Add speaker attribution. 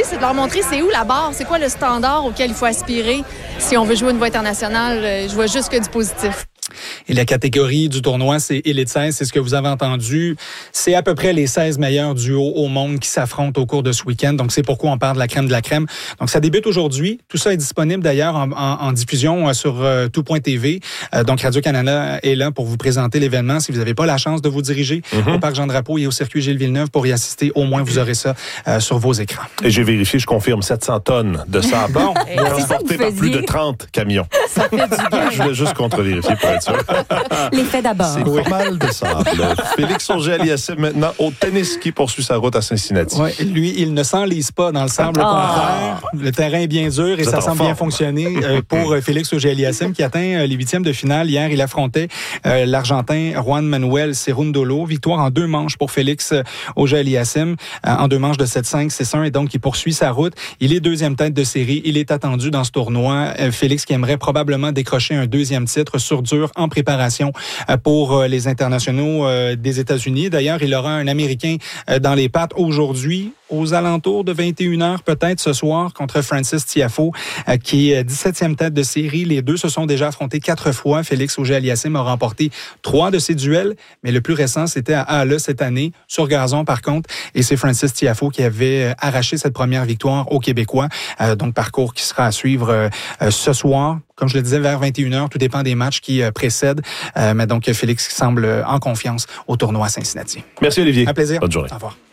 Speaker 1: c'est de leur montrer c'est où la barre, c'est quoi le standard auquel il faut aspirer si on veut jouer au niveau international. Je vois juste que du positif.
Speaker 2: Et la catégorie du tournoi, c'est Elite 16, c'est ce que vous avez entendu. C'est à peu près les 16 meilleurs duos au monde qui s'affrontent au cours de ce week-end. Donc, c'est pourquoi on parle de la crème de la crème. Donc, ça débute aujourd'hui. Tout ça est disponible d'ailleurs en diffusion sur tout.tv. Donc, Radio-Canada est là pour vous présenter l'événement. Si vous n'avez pas la chance de vous diriger au Parc Jean-Drapeau et au circuit Gilles-Villeneuve pour y assister, au moins vous aurez ça sur vos écrans.
Speaker 3: Et j'ai vérifié, je confirme, 700 tonnes de sable transportées par plus de 30 camions.
Speaker 4: Ça fait du bien.
Speaker 3: Je voulais juste contre-vérifier pour être sûr.
Speaker 4: L'effet d'abord.
Speaker 3: C'est pas mal de sable. Félix Auger-Aliassime maintenant au tennis qui poursuit sa route à Cincinnati.
Speaker 2: Oui, lui, il ne s'enlise pas dans le sable. Au contraire, le terrain est bien dur et ça semble bien fonctionner pour Félix Auger-Aliassime qui atteint les huitièmes de finale. Hier, il affrontait l'Argentin Juan Manuel Cerundolo. Victoire en 2 manches pour Félix Auger-Aliassime en 2 manches de 7-5, 6-1 et donc il poursuit sa route. Il est 2e tête de série. Il est attendu dans ce tournoi. Félix qui aimerait probablement décrocher un 2e titre sur dur en préparation pour les internationaux des États-Unis. D'ailleurs, il aura un Américain dans les pattes aujourd'hui, aux alentours de 21h peut-être ce soir, contre Francis Tiafoe, qui est 17e tête de série. Les deux se sont déjà affrontés 4 fois. Félix Auger-Aliassime a remporté 3 de ses duels, mais le plus récent, c'était à Halle cette année, sur gazon par contre, et c'est Francis Tiafoe qui avait arraché cette première victoire aux Québécois. Donc, parcours qui sera à suivre ce soir. Comme je le disais, vers 21h, tout dépend des matchs qui précèdent. Mais donc, Félix semble en confiance au tournoi à Cincinnati.
Speaker 3: Merci, Olivier.
Speaker 2: Un plaisir.
Speaker 3: Bonne journée.
Speaker 2: Au revoir.